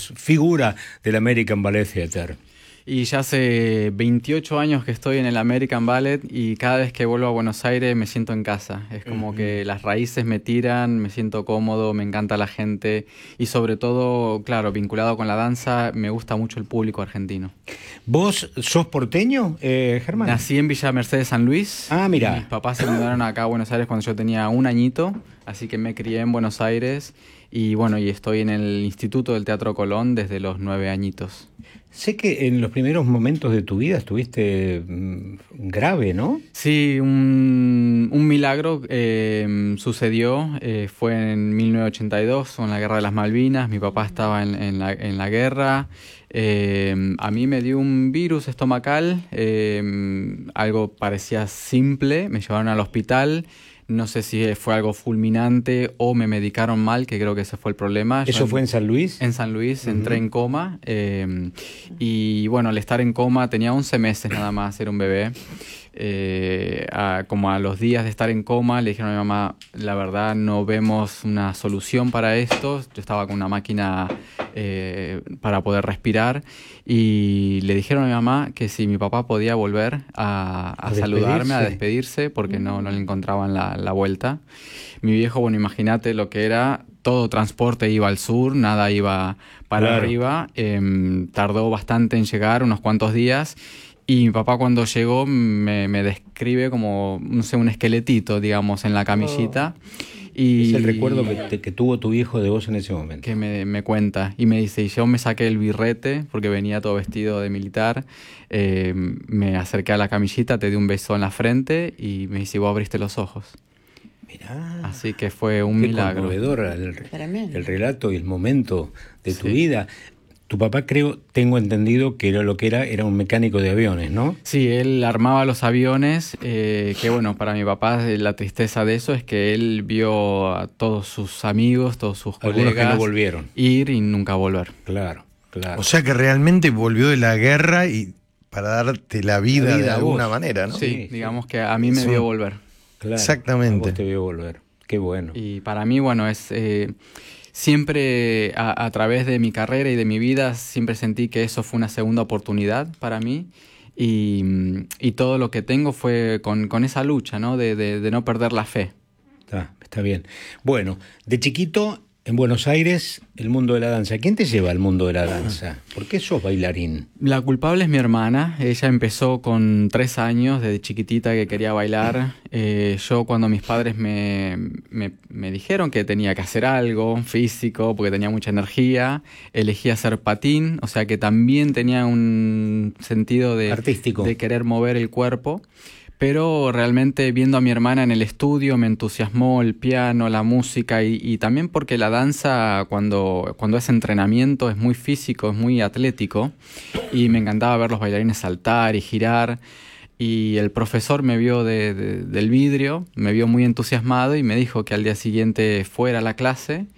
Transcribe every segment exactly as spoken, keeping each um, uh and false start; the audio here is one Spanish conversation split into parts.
sos figura del American Ballet Theater. Y ya hace veintiocho años que estoy en el American Ballet y cada vez que vuelvo a Buenos Aires me siento en casa. Es como uh-huh. que las raíces me tiran, me siento cómodo, me encanta la gente y sobre todo, claro, vinculado con la danza, me gusta mucho el público argentino. ¿Vos sos porteño, eh, Germán? Nací en Villa Mercedes, San Luis. Ah, mira. Mis papás se mudaron acá a Buenos Aires cuando yo tenía un añito, así que me crié en Buenos Aires y bueno, y estoy en el Instituto del Teatro Colón desde los nueve añitos. Sé que en los primeros momentos de tu vida estuviste mmm, grave, ¿no? Sí, un, un milagro eh, sucedió. Eh, fue en mil novecientos ochenta y dos, con la Guerra de las Malvinas. Mi papá estaba en, en, la, en la guerra. Eh, a mí me dio un virus estomacal. Eh, algo parecía simple. Me llevaron al hospital. No sé si fue algo fulminante o me medicaron mal, que creo que ese fue el problema. ¿Eso Yo fue en San Luis? En San Luis, uh-huh. entré en coma. Eh, y bueno, al estar en coma tenía once meses nada más, era un bebé. Eh, a, como a los días de estar en coma le dijeron a mi mamá, la verdad no vemos una solución para esto. Yo estaba con una máquina eh, para poder respirar y le dijeron a mi mamá que si mi papá podía volver a, a, a saludarme, a despedirse, porque no, no le encontraban la, la vuelta. Mi viejo, bueno, imagínate lo que era, todo transporte iba al sur, nada iba para claro. arriba, eh, tardó bastante en llegar, unos cuantos días. Y mi papá cuando llegó me, me describe como, no sé, un esqueletito, digamos, en la camillita. Oh. Y es el recuerdo que, te, que tuvo tu viejo de vos en ese momento. Que me, me cuenta. Y me dice, y yo me saqué el birrete, porque venía todo vestido de militar. Eh, me acerqué a la camillita, te di un beso en la frente y me dice, vos abriste los ojos. Mirá. Así que fue un qué milagro. Conmovedor el, el relato y el momento de tu sí. vida. Tu papá, creo, tengo entendido que era lo que era, era un mecánico de aviones, ¿no? Sí, él armaba los aviones, eh, que bueno, para mi papá la tristeza de eso es que él vio a todos sus amigos, todos sus Algunos colegas que no volvieron. Ir y nunca volver. Claro, claro. O sea que realmente volvió de la guerra y para darte la vida, la vida de alguna manera, ¿no? Sí, sí, digamos que a mí me sí. vio volver. Claro, exactamente. A vos te vio volver. Qué bueno. Y para mí, bueno, es... Eh, Siempre a, a través de mi carrera y de mi vida siempre sentí que eso fue una segunda oportunidad para mí y, y todo lo que tengo fue con, con esa lucha, ¿no? De, de, de no perder la fe. Está, está bien. Bueno, de chiquito en Buenos Aires, el mundo de la danza. ¿Quién te lleva al mundo de la danza? ¿Por qué sos bailarín? La culpable es mi hermana. Ella empezó con tres años, desde chiquitita que quería bailar. Eh, yo cuando mis padres me, me, me dijeron que tenía que hacer algo físico, porque tenía mucha energía, elegí hacer patín, o sea que también tenía un sentido de, artístico, de querer mover el cuerpo. Pero realmente viendo a mi hermana en el estudio me entusiasmó el piano, la música y, y también porque la danza cuando, cuando es entrenamiento es muy físico, es muy atlético y me encantaba ver los bailarines saltar y girar y el profesor me vio de, de, del vidrio, me vio muy entusiasmado y me dijo que al día siguiente fuera a la clase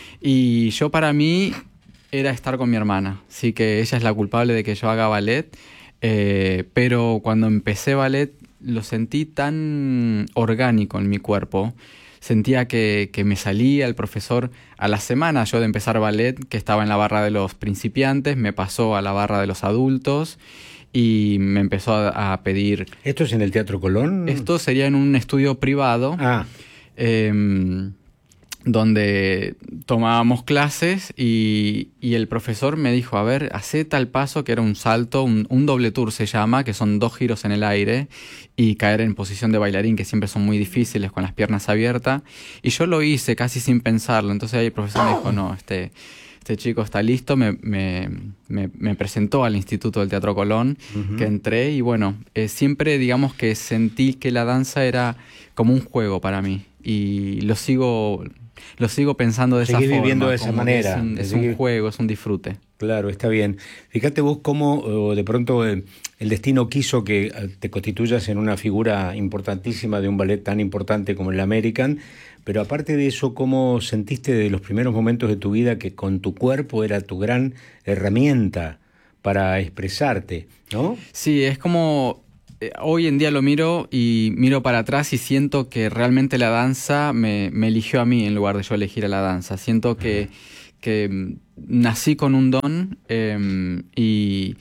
y yo para mí era estar con mi hermana, así que ella es la culpable de que yo haga ballet, eh, pero cuando empecé ballet lo sentí tan orgánico en mi cuerpo. Sentía que, que me salía el profesor a la semana yo de empezar ballet, que estaba en la barra de los principiantes, me pasó a la barra de los adultos y me empezó a, a pedir... ¿Esto es en el Teatro Colón? Esto sería en un estudio privado. Ah. Eh, donde tomábamos clases y, y el profesor me dijo, a ver, hacé tal paso que era un salto, un, un doble tour se llama, que son dos giros en el aire y caer en posición de bailarín, que siempre son muy difíciles con las piernas abiertas. Y yo lo hice casi sin pensarlo. Entonces ahí el profesor me dijo, no, este... este chico está listo, me, me, me, me presentó al Instituto del Teatro Colón, uh-huh. que entré y bueno, eh, siempre digamos que sentí que la danza era como un juego para mí y lo sigo, lo sigo pensando de Seguir esa forma. viviendo de esa manera. Es, un, de es seguir... un juego, es un disfrute. Claro, está bien. Fíjate vos cómo de pronto el destino quiso que te constituyas en una figura importantísima de un ballet tan importante como el American, pero aparte de eso, ¿cómo sentiste de los primeros momentos de tu vida que con tu cuerpo era tu gran herramienta para expresarte, ¿no? Sí, es como... Hoy en día lo miro y miro para atrás y siento que realmente la danza me, me eligió a mí en lugar de yo elegir a la danza. Siento que... Uh-huh. que nací con un don eh, y,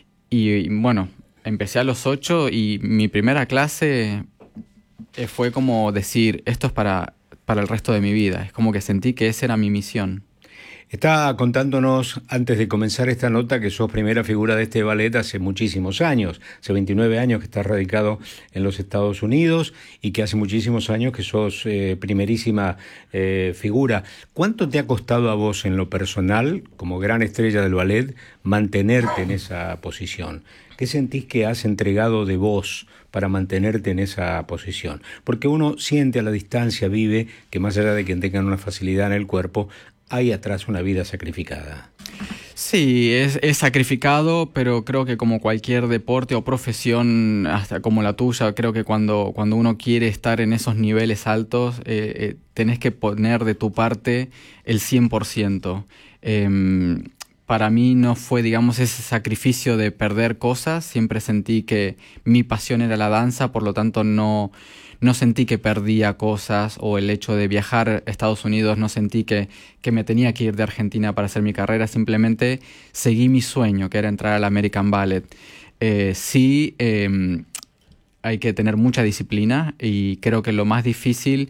y bueno, empecé a los ocho y mi primera clase eh, fue como decir, esto es para, para el resto de mi vida. Es como que sentí que esa era mi misión. Está contándonos, antes de comenzar esta nota, que sos primera figura de este ballet hace muchísimos años, hace veintinueve años que estás radicado en los Estados Unidos y que hace muchísimos años que sos eh, primerísima eh, figura. ¿Cuánto te ha costado a vos en lo personal, como gran estrella del ballet, mantenerte en esa posición? ¿Qué sentís que has entregado de vos para mantenerte en esa posición? Porque uno siente a la distancia, vive, que más allá de que tengan una facilidad en el cuerpo, hay atrás una vida sacrificada. Sí, es, es sacrificado, pero creo que como cualquier deporte o profesión, hasta como la tuya, creo que cuando, cuando uno quiere estar en esos niveles altos, eh, eh, tenés que poner de tu parte el cien por ciento. Eh, para mí no fue, digamos, ese sacrificio de perder cosas. Siempre sentí que mi pasión era la danza, por lo tanto no... No sentí que perdía cosas, o el hecho de viajar a Estados Unidos, no sentí que, que me tenía que ir de Argentina para hacer mi carrera, simplemente seguí mi sueño, que era entrar al American Ballet. Eh, sí, eh, hay que tener mucha disciplina y creo que lo más difícil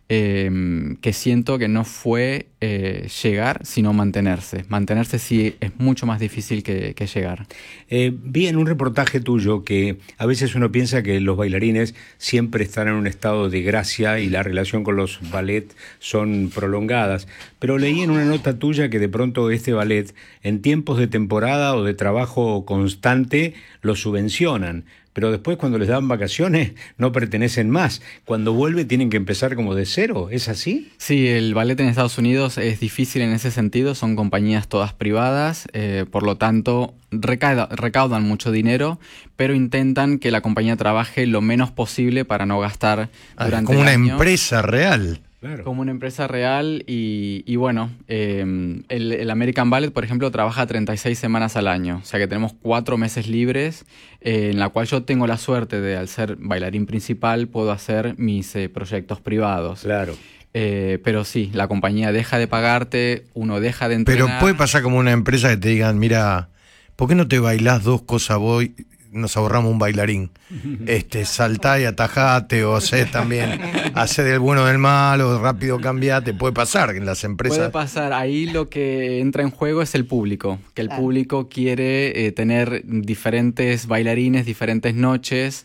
eh, que siento que no fue eh, llegar, sino mantenerse. Mantenerse sí es mucho más difícil que, que llegar. Eh, vi en un reportaje tuyo que a veces uno piensa que los bailarines siempre están en un estado de gracia y la relación con los ballet son prolongadas, pero leí en una nota tuya que de pronto este ballet, en tiempos de temporada o de trabajo constante, lo subvencionan. Pero después cuando les dan vacaciones no pertenecen más. Cuando vuelve tienen que empezar como de cero. ¿Es así? Sí, el ballet en Estados Unidos es difícil en ese sentido. Son compañías todas privadas, eh, por lo tanto recauda, recaudan mucho dinero, pero intentan que la compañía trabaje lo menos posible para no gastar ah, durante como el una año. Empresa real. Claro. Como una empresa real y, y bueno, eh, el, el American Ballet, por ejemplo, trabaja treinta y seis semanas al año, o sea que tenemos cuatro meses libres, eh, en la cual yo tengo la suerte de, al ser bailarín principal, puedo hacer mis eh, proyectos privados. Claro. Eh, pero sí, la compañía deja de pagarte, uno deja de entrenar. Pero puede pasar como una empresa que te digan, mira, ¿por qué no te bailás dos cosas vos? Nos ahorramos un bailarín. Este, saltá y atajate, o sé también, hace del bueno o del malo, rápido cambiate. Puede pasar en las empresas. Puede pasar. Ahí lo que entra en juego es el público, que el claro. público quiere eh, tener diferentes bailarines, diferentes noches.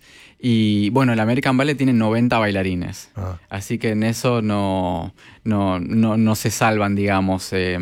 Y bueno, el American Ballet tiene noventa bailarines. Ah. Así que en eso no, no, no, no se salvan, digamos. Eh,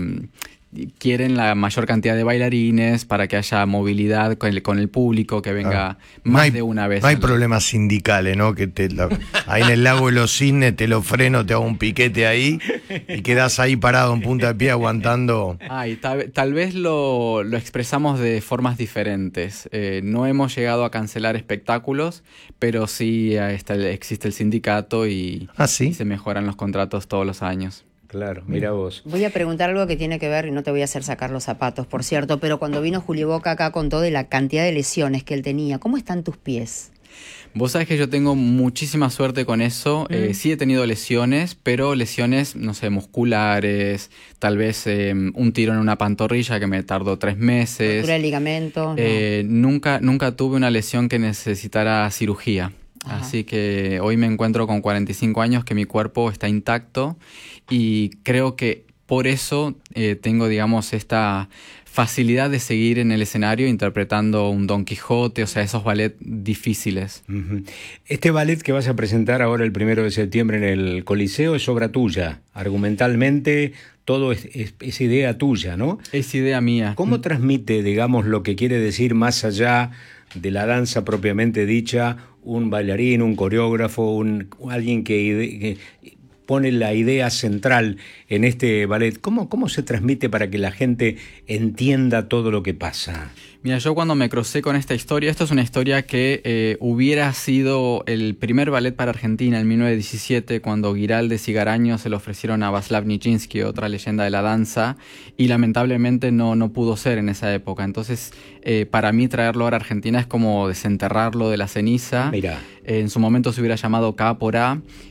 quieren la mayor cantidad de bailarines para que haya movilidad con el, con el público, que venga ah. más no hay, de una vez. No hay problemas sindicales, ¿no? Que te la, ahí en el lago de los cisnes te lo freno, te hago un piquete ahí y quedas ahí parado en punta de pie aguantando. Ay, tal, tal vez lo, lo expresamos de formas diferentes. Eh, no hemos llegado a cancelar espectáculos, pero sí está, existe el sindicato y, ¿Ah, sí? y se mejoran los contratos todos los años. Claro, mira vos. Voy a preguntar algo que tiene que ver, y no te voy a hacer sacar los zapatos, por cierto, pero cuando vino Juli Boca acá contó de la cantidad de lesiones que él tenía. ¿Cómo están tus pies? Vos sabés que yo tengo muchísima suerte con eso. Mm. Eh, sí he tenido lesiones, pero lesiones, no sé, musculares, tal vez eh, un tiro en una pantorrilla que me tardó tres meses. ¿Rotura de ligamento? Eh, no. nunca, nunca tuve una lesión que necesitara cirugía. Ajá. Así que hoy me encuentro con cuarenta y cinco años, que mi cuerpo está intacto y creo que por eso eh, tengo, digamos, esta facilidad de seguir en el escenario interpretando un Don Quijote, o sea, esos ballets difíciles. Uh-huh. Este ballet que vas a presentar ahora el primero de septiembre en el Coliseo es obra tuya, argumentalmente todo es, es, es idea tuya, ¿no? Es idea mía. ¿Cómo transmite, digamos, lo que quiere decir más allá de la danza propiamente dicha, un bailarín, un coreógrafo, un, alguien que, que pone la idea central en este ballet? ¿Cómo, ¿Cómo se transmite para que la gente entienda todo lo que pasa? Mira, yo cuando me crucé con esta historia, esto es una historia que eh, hubiera sido el primer ballet para Argentina en mil novecientos diecisiete, cuando Guiraldes y Garaño se lo ofrecieron a Václav Nijinsky, otra leyenda de la danza, y lamentablemente no, no pudo ser en esa época. Entonces, eh, para mí traerlo ahora a Argentina es como desenterrarlo de la ceniza. Mira. Eh, en su momento se hubiera llamado K por A,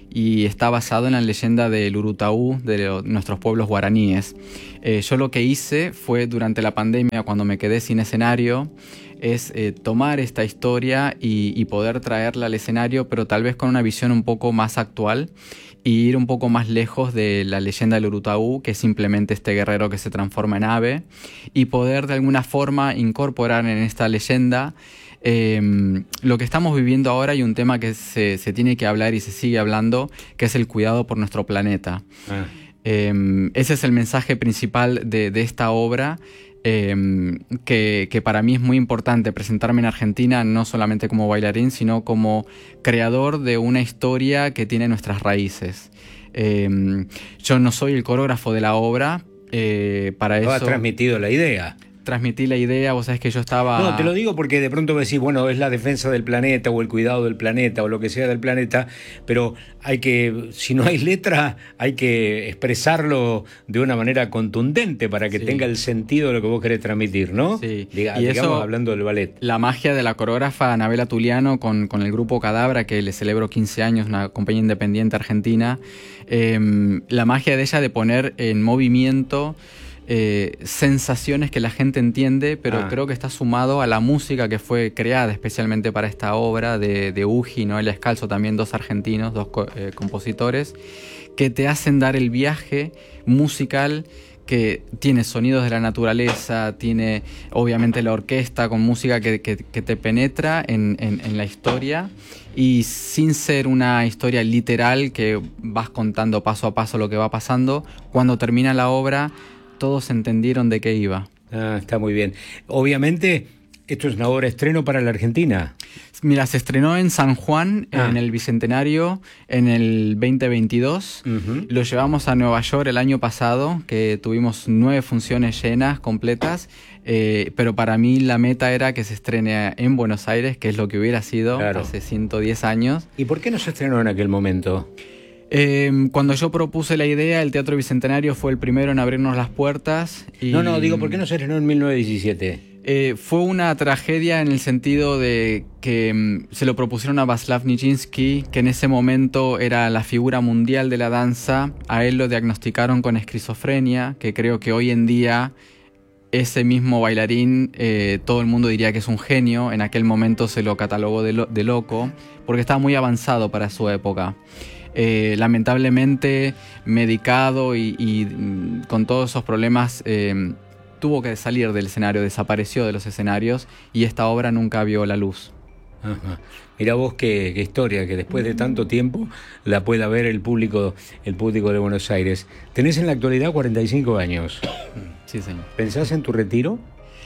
y está basado en la leyenda del Urutaú de lo, nuestros pueblos guaraníes. Eh, yo lo que hice fue durante la pandemia, cuando me quedé sin escenario, es eh, tomar esta historia y, y poder traerla al escenario, pero tal vez con una visión un poco más actual y ir un poco más lejos de la leyenda del Urutaú, que es simplemente este guerrero que se transforma en ave, y poder de alguna forma incorporar en esta leyenda eh, lo que estamos viviendo ahora y un tema que se, se tiene que hablar y se sigue hablando, que es el cuidado por nuestro planeta. Ah. Eh, ese es el mensaje principal de, de esta obra. Eh, que, que para mí es muy importante presentarme en Argentina no solamente como bailarín, sino como creador de una historia que tiene nuestras raíces. Eh, yo no soy el coreógrafo de la obra, eh, para no eso... has transmitido la idea. Transmití la idea, vos sabés que yo estaba... No, te lo digo porque de pronto me decís, bueno, es la defensa del planeta o el cuidado del planeta o lo que sea del planeta, pero hay que, si no hay letra, hay que expresarlo de una manera contundente para que sí. tenga el sentido de lo que vos querés transmitir, ¿no? Sí. Diga, y digamos, eso, hablando del ballet. La magia de la coreógrafa Anabela Tuliano con, con el grupo Cadabra, que le celebro quince años, una compañía independiente argentina, eh, la magia de ella de poner en movimiento... Eh, sensaciones que la gente entiende, pero ah. creo que está sumado a la música que fue creada especialmente para esta obra de, de Uji y Noel Escalzo, también dos argentinos, dos co- eh, compositores, que te hacen dar el viaje musical que tiene sonidos de la naturaleza, tiene obviamente la orquesta con música que, que, que te penetra en, en, en la historia y sin ser una historia literal que vas contando paso a paso lo que va pasando, cuando termina la obra todos entendieron de qué iba. Ah, está muy bien. Obviamente, esto es una obra estreno para la Argentina. Mira, se estrenó en San Juan, ah. en el Bicentenario, en el veinte veintidós. Uh-huh. Lo llevamos a Nueva York el año pasado, que tuvimos nueve funciones llenas, completas. Eh, pero para mí la meta era que se estrene en Buenos Aires, que es lo que hubiera sido claro. hace ciento diez años. ¿Y por qué no se estrenó en aquel momento? Eh, cuando yo propuse la idea, el Teatro Bicentenario fue el primero en abrirnos las puertas. Y, no, no, digo, ¿por qué no se estrenó en mil novecientos diecisiete? Eh, fue una tragedia en el sentido de que um, se lo propusieron a Václav Nijinsky, que en ese momento era la figura mundial de la danza. A él lo diagnosticaron con esquizofrenia, que creo que hoy en día ese mismo bailarín, eh, todo el mundo diría que es un genio. En aquel momento se lo catalogó de, lo- de loco, porque estaba muy avanzado para su época. Eh, lamentablemente medicado y, y con todos esos problemas eh, tuvo que salir del escenario, desapareció de los escenarios y esta obra nunca vio la luz. Ajá. Mira vos qué, qué historia, que después de tanto tiempo la pueda ver el público, el público de Buenos Aires. Tenés en la actualidad cuarenta y cinco años. Sí, señor. ¿Pensás en tu retiro?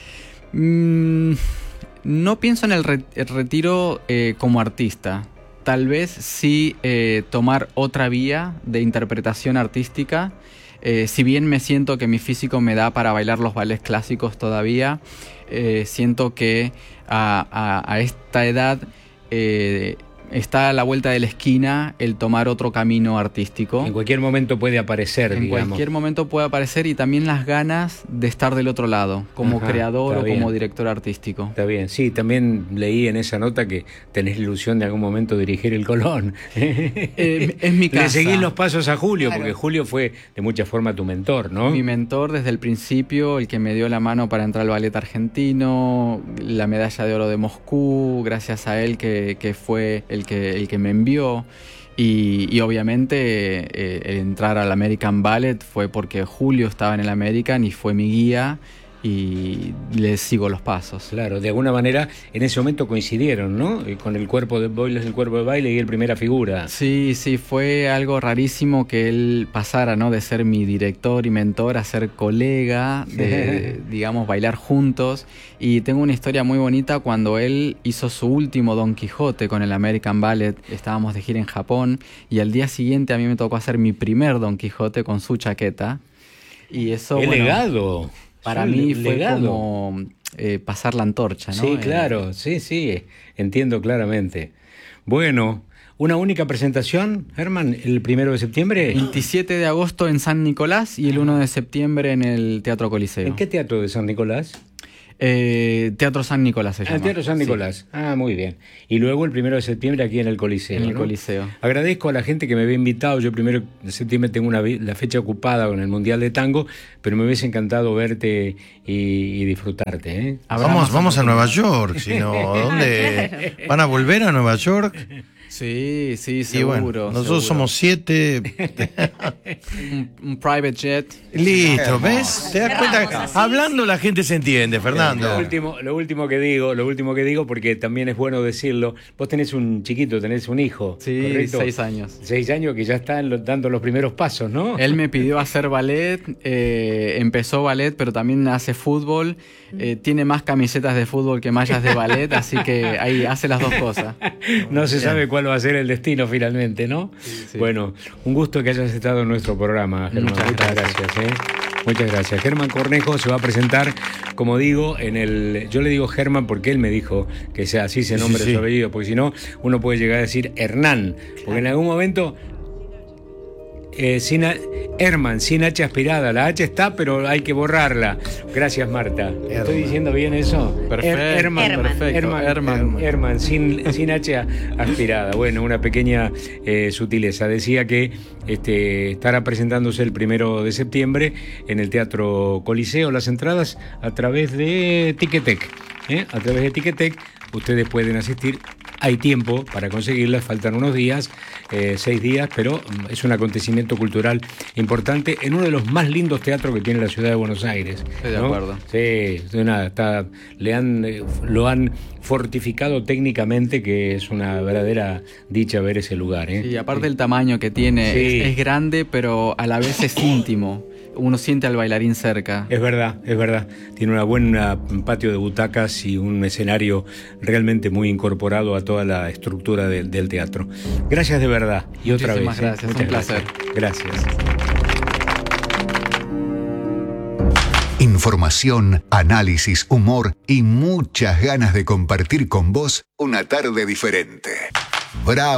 Mm, no pienso en el, re- el retiro eh, como artista. Tal vez sí eh, tomar otra vía de interpretación artística. Eh, si bien me siento que mi físico me da para bailar los ballets clásicos todavía, eh, siento que a, a, a esta edad eh, está a la vuelta de la esquina el tomar otro camino artístico. En cualquier momento puede aparecer, en digamos. En cualquier momento puede aparecer y también las ganas de estar del otro lado, como Ajá, creador o bien. como director artístico. Está bien, sí, también leí en esa nota que tenés la ilusión de algún momento dirigir el Colón. Eh, es mi casa. Le seguís los pasos a Julio, claro. porque Julio fue de mucha forma tu mentor, ¿no? Mi mentor desde el principio, el que me dio la mano para entrar al ballet argentino, la medalla de oro de Moscú, gracias a él que, que fue el que, el que me envió. Y, y obviamente eh, el entrar al American Ballet fue porque Julio estaba en el American y fue mi guía y le sigo los pasos. Claro, de alguna manera en ese momento coincidieron, ¿no? Con el cuerpo de Boyles, el cuerpo de baile y el primera figura. Sí, sí, fue algo rarísimo que él pasara, ¿no? De ser mi director y mentor a ser colega, de, digamos, bailar juntos. Y tengo una historia muy bonita cuando él hizo su último Don Quijote con el American Ballet. Estábamos de gira en Japón y al día siguiente a mí me tocó hacer mi primer Don Quijote con su chaqueta. Y eso, ¡qué bueno, legado! Para mí fue legado. como eh, pasar la antorcha, ¿no? Sí, claro, eh, sí, sí, entiendo claramente. Bueno, ¿una única presentación, Herman, el primero de septiembre? veintisiete de agosto en San Nicolás y el uno de septiembre en el Teatro Coliseo. ¿En qué teatro de San Nicolás? Eh, Teatro San Nicolás se llama. Ah, Teatro San Nicolás. Sí. Ah, muy bien. Y luego el primero de septiembre aquí en el Coliseo. En el ¿no? Coliseo. Agradezco a la gente que me había invitado. Yo primero de septiembre tengo una, la fecha ocupada con el Mundial de Tango, pero me hubiese encantado verte y, y disfrutarte. ¿eh? Vamos, vamos a Nueva York, si no, ¿dónde? ¿Van a volver a Nueva York? Sí, sí, seguro. Y bueno, nosotros seguro. somos siete. un, un private jet. Listo, ¿ves? ¿Te das cuenta? Hablando la gente se entiende, Fernando. Lo último, lo último que digo, lo último que digo, porque también es bueno decirlo. Vos tenés un chiquito, tenés un hijo. Sí, ¿correcto? seis años. Seis años que ya están lo, dando los primeros pasos, ¿no? Él me pidió hacer ballet, eh, empezó ballet, pero también hace fútbol. Eh, tiene más camisetas de fútbol que mallas de ballet, así que ahí hace las dos cosas. No se sabe cuál va a ser el destino finalmente, ¿no? Sí, sí. Bueno, un gusto que hayas estado en nuestro programa, Germán. Muchas Muchas gracias. gracias, ¿eh? Muchas gracias. Germán Cornejo se va a presentar, como digo, en el... Yo le digo Germán porque él me dijo que sea así se nombre sí, sí. su apellido, porque si no, uno puede llegar a decir Hernán, porque en algún momento... Eh, sin a, Herman, sin H aspirada. La H está, pero hay que borrarla. Gracias, Marta. Herman. ¿Estoy diciendo bien eso? Perfecto, Her- Herman, Herman. perfecto. Herman, Herman. Herman, Herman, sin, sin H aspirada. Bueno, una pequeña eh, sutileza. Decía que este, estará presentándose el primero de septiembre en el Teatro Coliseo. Las entradas a través de Ticketek. ¿eh? A través de Ticketek ustedes pueden asistir. Hay tiempo para conseguirlas, faltan unos días, eh, seis días, pero es un acontecimiento cultural importante en uno de los más lindos teatros que tiene la ciudad de Buenos Aires. Estoy de ¿no? acuerdo. Sí, nada, está, le han, eh, lo han fortificado técnicamente, que es una verdadera dicha ver ese lugar. ¿eh? Y aparte el tamaño que tiene, Sí. es, es grande, pero a la vez es íntimo. Uno siente al bailarín cerca. Es verdad, es verdad. Tiene una buena un patio de butacas y un escenario realmente muy incorporado a toda la estructura del, del teatro. Gracias de verdad. Y otra vez. Muchísimas gracias, ¿eh? un Muchas placer. Gracias. gracias. Información, análisis, humor y muchas ganas de compartir con vos una tarde diferente. Bravo.